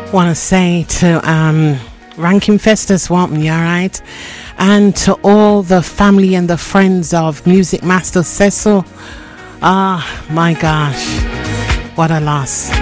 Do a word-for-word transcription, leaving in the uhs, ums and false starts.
Want to say to um, Ranking Festus Walton, you alright? And to all the family and the friends of Music Master Cecil. Ah, my gosh, what a loss.